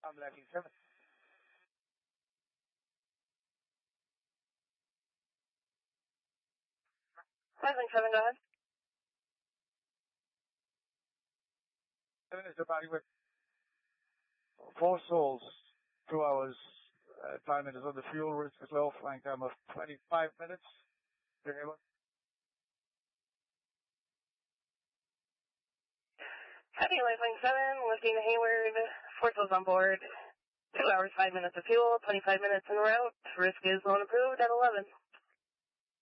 I'm landing 7. Landing 7, go ahead. 7 is departing with 4 souls, 2 hours. Time is on the fuel, risk is low, flying time of 25 minutes. Heavy Lifeline 7, lifting to Hayward, 4 souls on board, 2 hours, 5 minutes of fuel, 25 minutes en route, risk is loan approved at 11.